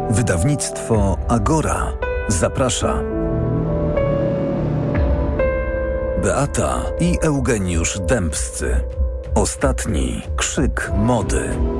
Wydawnictwo Agora zaprasza. Beata i Eugeniusz Dębscy. Ostatni krzyk mody.